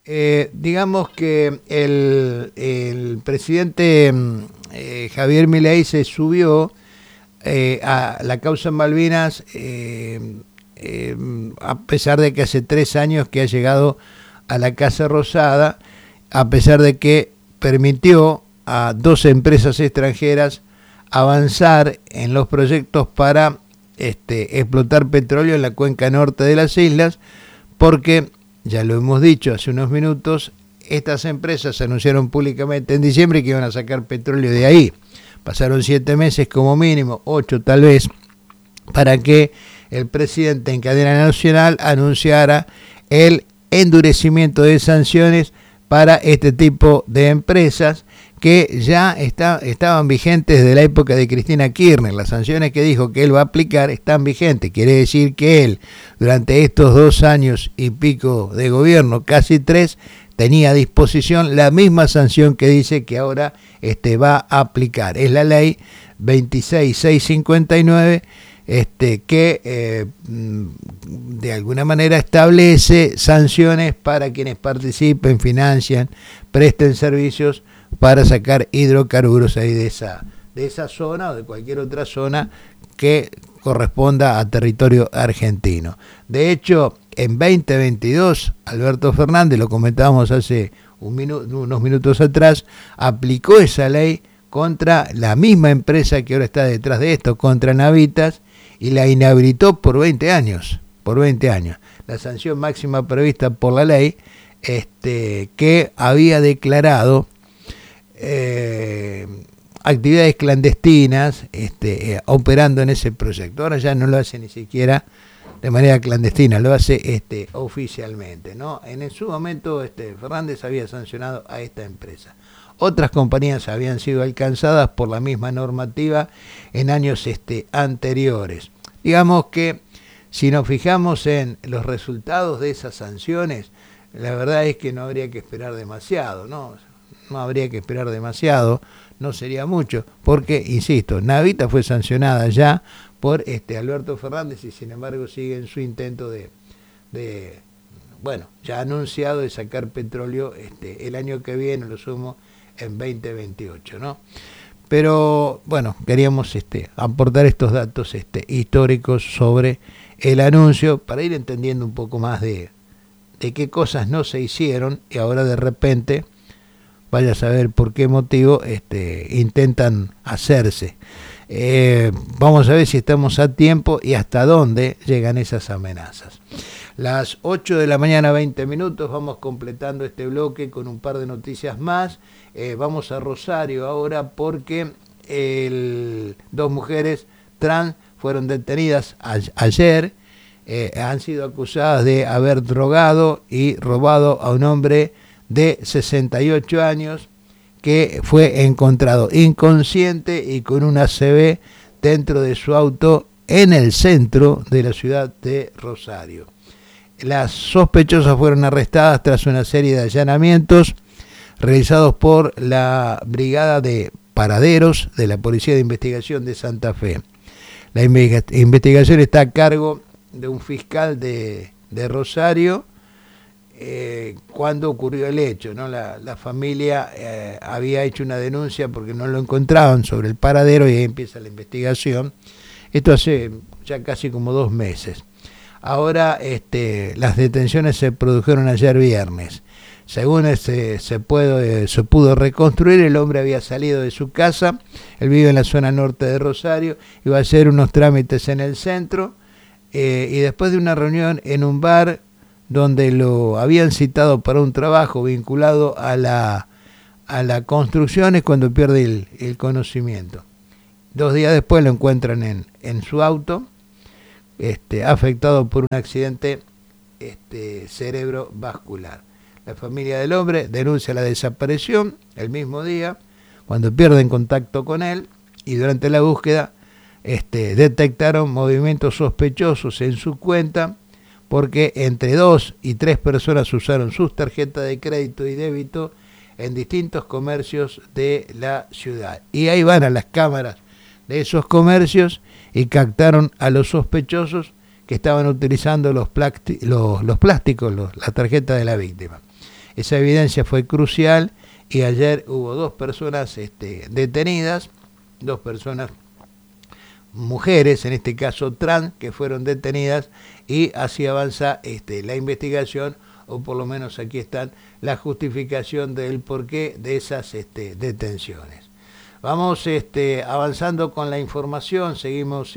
Digamos que el presidente Javier Milei se subió a la causa Malvinas a pesar de que hace 3 años que ha llegado a la Casa Rosada, a pesar de que permitió a 2 empresas extranjeras avanzar en los proyectos para explotar petróleo en la cuenca norte de las islas, porque, ya lo hemos dicho hace unos minutos, estas empresas anunciaron públicamente en diciembre que iban a sacar petróleo de ahí. Pasaron 7 meses como mínimo, 8 tal vez, para que el presidente en cadena nacional anunciara el endurecimiento de sanciones para este tipo de empresas que ya estaban vigentes desde la época de Cristina Kirchner. Las sanciones que dijo que él va a aplicar están vigentes. Quiere decir que él, durante estos 2 años y pico de gobierno, casi 3, tenía a disposición la misma sanción que dice que ahora va a aplicar. Es la ley 26659, que de alguna manera establece sanciones para quienes participen, financian, presten servicios para sacar hidrocarburos ahí de esa zona o de cualquier otra zona que corresponda a territorio argentino. De hecho, en 2022, Alberto Fernández, lo comentábamos hace unos minutos atrás, aplicó esa ley contra la misma empresa que ahora está detrás de esto, contra Navitas, y la inhabilitó por 20 años. Por 20 años. La sanción máxima prevista por la ley, que había declarado actividades clandestinas operando en ese proyecto. Ahora ya no lo hace ni siquiera de manera clandestina, lo hace oficialmente, ¿no? En su momento Fernández había sancionado a esta empresa. Otras compañías habían sido alcanzadas por la misma normativa en años anteriores. Digamos que si nos fijamos en los resultados de esas sanciones, la verdad es que no habría que esperar demasiado, ¿no? No habría que esperar demasiado, no sería mucho, porque, insisto, Navita fue sancionada ya por Alberto Fernández y sin embargo sigue en su intento ya anunciado de sacar petróleo el año que viene, lo sumo, en 2028, ¿no? Pero, bueno, queríamos aportar estos datos históricos sobre el anuncio para ir entendiendo un poco más de qué cosas no se hicieron y ahora de repente, vaya a saber por qué motivo, intentan hacerse. Vamos a ver si estamos a tiempo y hasta dónde llegan esas amenazas. Las 8 de la mañana, 20 minutos, vamos completando este bloque con un par de noticias más. Vamos a Rosario ahora porque 2 mujeres trans fueron detenidas ayer. Han sido acusadas de haber drogado y robado a un hombre de 68 años que fue encontrado inconsciente y con una ACV dentro de su auto en el centro de la ciudad de Rosario. Las sospechosas fueron arrestadas tras una serie de allanamientos realizados por la Brigada de Paraderos de la Policía de Investigación de Santa Fe. La investigación está a cargo de un fiscal de Rosario cuando ocurrió el hecho, ¿no? La familia había hecho una denuncia porque no lo encontraban sobre el paradero y ahí empieza la investigación. Esto hace ya casi como 2 meses. Ahora las detenciones se produjeron ayer viernes. Según se pudo reconstruir, el hombre había salido de su casa, él vive en la zona norte de Rosario, iba a hacer unos trámites en el centro y después de una reunión en un bar donde lo habían citado para un trabajo vinculado a la construcción es cuando pierde el conocimiento. 2 días después lo encuentran en su auto, afectado por un accidente cerebrovascular. La familia del hombre denuncia la desaparición el mismo día, cuando pierden contacto con él, y durante la búsqueda detectaron movimientos sospechosos en su cuenta, porque entre 2 y 3 personas usaron sus tarjetas de crédito y débito en distintos comercios de la ciudad. Y ahí van a las cámaras de esos comercios y captaron a los sospechosos que estaban utilizando los plásticos, la tarjeta de la víctima. Esa evidencia fue crucial y ayer hubo dos personas detenidas, dos personas mujeres, en este caso trans, que fueron detenidas, y así avanza la investigación, o por lo menos aquí están la justificación del porqué de esas detenciones. Vamos avanzando con la información, seguimos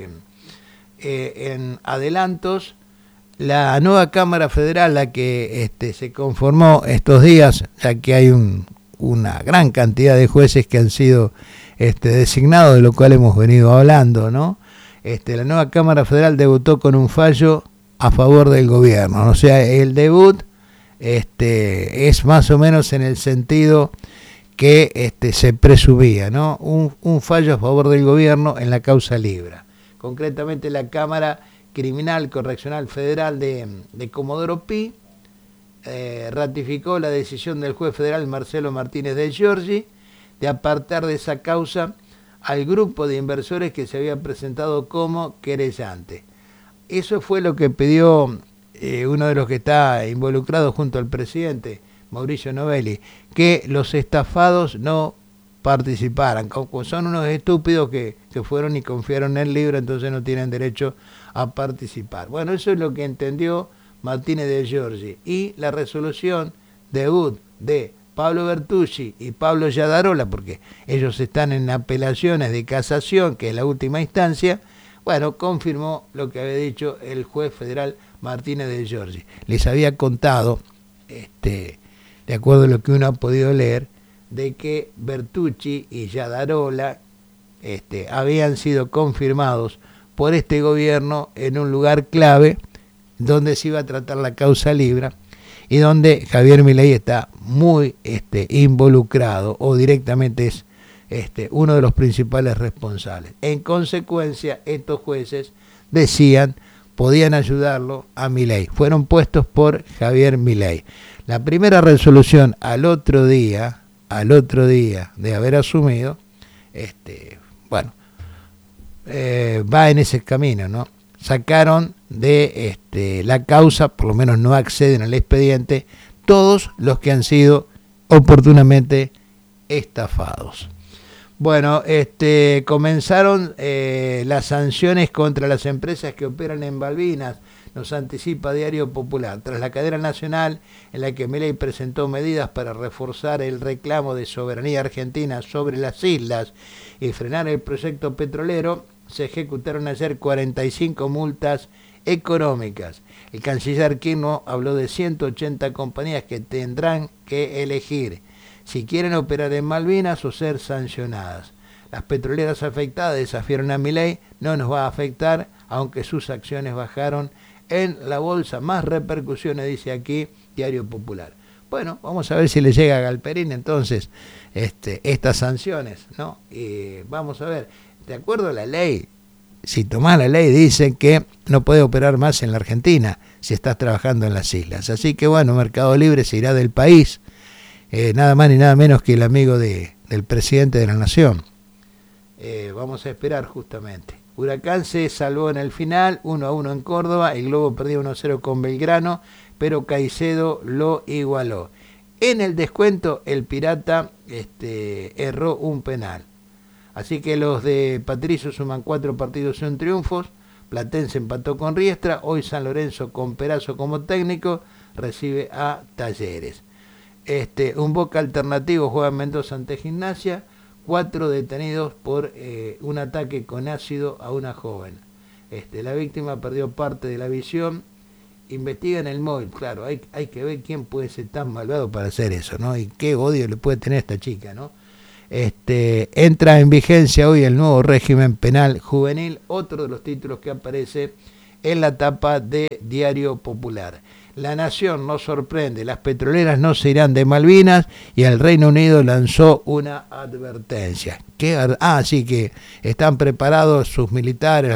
en adelantos. La nueva Cámara Federal, la que se conformó estos días, ya que hay una gran cantidad de jueces que han sido designados, de lo cual hemos venido hablando, ¿no? La nueva Cámara Federal debutó con un fallo a favor del gobierno, o sea, el debut es más o menos en el sentido que se presumía, ¿no? Un fallo a favor del gobierno en la causa Libra. Concretamente la Cámara Criminal Correccional Federal de Comodoro Pi ratificó la decisión del juez federal Marcelo Martínez de Giorgi de apartar de esa causa al grupo de inversores que se había presentado como querellante. Eso fue lo que pidió uno de los que está involucrado junto al presidente, Mauricio Novelli, que los estafados no participaran. Como son unos estúpidos que fueron y confiaron en Libra, entonces no tienen derecho a participar. Bueno, eso es lo que entendió Martínez de Giorgi. Y la resolución debut de Pablo Bertucci y Pablo Yadarola, porque ellos están en apelaciones de casación, que es la última instancia, bueno, confirmó lo que había dicho el juez federal Martínez de Giorgi. Les había contado, de acuerdo a lo que uno ha podido leer, de que Bertucci y Yadarola habían sido confirmados por este gobierno en un lugar clave donde se iba a tratar la causa Libra y donde Javier Milei está muy involucrado, o directamente es uno de los principales responsables. En consecuencia, estos jueces decían podían ayudarlo a Milei. Fueron puestos por Javier Milei. La primera resolución al otro día de haber asumido, va en ese camino, ¿no? Sacaron de la causa, por lo menos no acceden al expediente, todos los que han sido oportunamente estafados. Bueno, comenzaron las sanciones contra las empresas que operan en Malvinas, nos anticipa Diario Popular. Tras la cadena nacional en la que Milei presentó medidas para reforzar el reclamo de soberanía argentina sobre las islas y frenar el proyecto petrolero, se ejecutaron ayer 45 multas económicas. El canciller Kirchner habló de 180 compañías que tendrán que elegir si quieren operar en Malvinas o ser sancionadas. Las petroleras afectadas desafiaron a Milei, no nos va a afectar, aunque sus acciones bajaron en la bolsa. Más repercusiones, dice aquí Diario Popular. Bueno, vamos a ver si le llega a Galperín entonces estas sanciones, ¿no? Vamos a ver, de acuerdo a la ley, si tomás la ley, dicen que no puede operar más en la Argentina si estás trabajando en las islas. Así que bueno, Mercado Libre se irá del país, nada más ni nada menos que el amigo del presidente de la Nación. Vamos a esperar justamente. Huracán se salvó en el final, 1-1 en Córdoba, el Globo perdió 1-0 con Belgrano, pero Caicedo lo igualó. En el descuento, el Pirata erró un penal. Así que los de Patricio suman 4 partidos sin triunfos. Platense empató con Riestra. Hoy San Lorenzo, con Perazo como técnico, recibe a Talleres. Un Boca alternativo juega en Mendoza ante Gimnasia. 4 detenidos por un ataque con ácido a una joven. La víctima perdió parte de la visión. Investigan el móvil. Claro, hay que ver quién puede ser tan malvado para hacer eso, ¿no? Y qué odio le puede tener a esta chica, ¿no? Entra en vigencia hoy el nuevo régimen penal juvenil, otro de los títulos que aparece en la tapa de Diario Popular. La Nación nos sorprende, las petroleras no se irán de Malvinas y el Reino Unido lanzó una advertencia. Sí, que están preparados sus militares,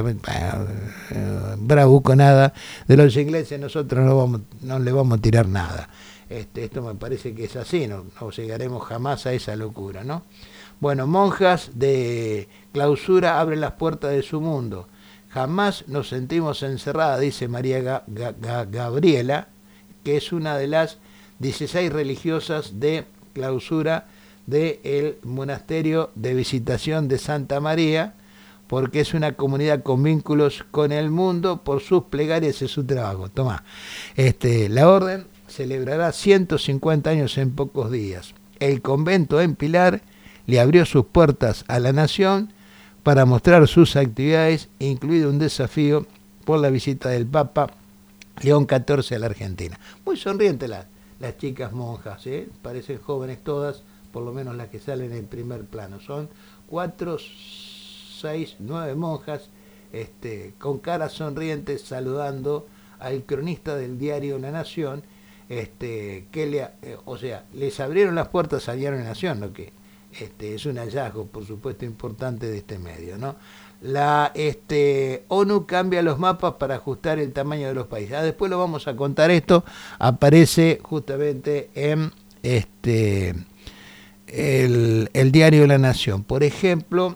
bravuconada de los ingleses, nosotros no le vamos a tirar nada. Esto me parece que es así, no llegaremos jamás a esa locura, ¿no? Bueno, monjas de clausura abren las puertas de su mundo. Jamás nos sentimos encerradas, dice María Gabriela, que es una de las 16 religiosas de clausura del monasterio de Visitación de Santa María, porque es una comunidad con vínculos con el mundo por sus plegarias y su trabajo. Tomá, la orden celebrará 150 años en pocos días. El convento en Pilar le abrió sus puertas a la nación para mostrar sus actividades, incluido un desafío por la visita del Papa León XIV a la Argentina. Muy sonrientes las chicas monjas, parecen jóvenes todas, por lo menos las que salen en primer plano. Son 4, 6, 9 monjas con caras sonrientes saludando al cronista del diario La Nación, les abrieron las puertas al diario La Nación, lo que es un hallazgo, por supuesto, importante de este medio, ¿no? La ONU cambia los mapas para ajustar el tamaño de los países. Después lo vamos a contar esto, aparece justamente en el diario La Nación. Por ejemplo,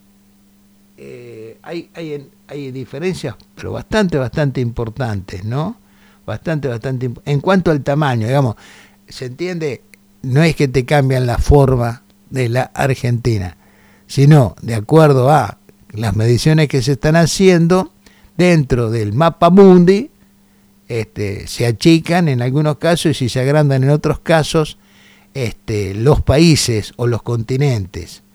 hay diferencias, pero bastante importantes, ¿no? Bastante en cuanto al tamaño, digamos, se entiende, no es que te cambian la forma de la Argentina, sino de acuerdo a las mediciones que se están haciendo dentro del mapa mundi, se achican en algunos casos y se agrandan en otros casos los países o los continentes.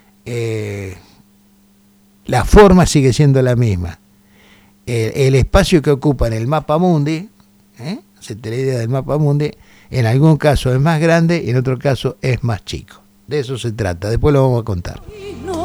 La forma sigue siendo la misma. El espacio que ocupa en el mapa mundi, se te da la idea del mapa mundi, en algún caso es más grande y en otro caso es más chico. De eso se trata, después lo vamos a contar.